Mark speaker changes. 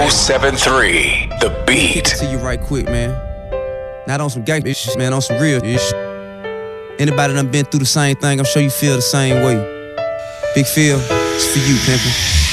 Speaker 1: 1073, The Beat.
Speaker 2: To you right quick, man. Not on some gangsta shit, man, on some real shit. Anybody done been through the same thing, I'm sure you feel the same way. Big Phil, it's for you, pimpin'.